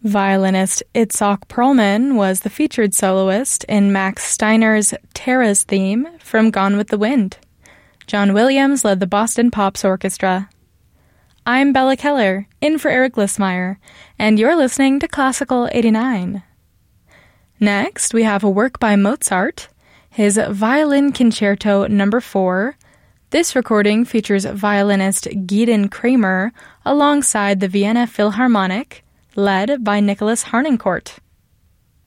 Violinist Itzhak Perlman was the featured soloist in Max Steiner's Terra's theme from Gone with the Wind. John Williams led the Boston Pops Orchestra. I'm Bella Keller, in for Eric Lissmeyer, and you're listening to Classical 89. Next, we have a work by Mozart, his Violin Concerto No. 4. This recording features violinist Gideon Kramer alongside the Vienna Philharmonic, led by Nicholas Harnoncourt.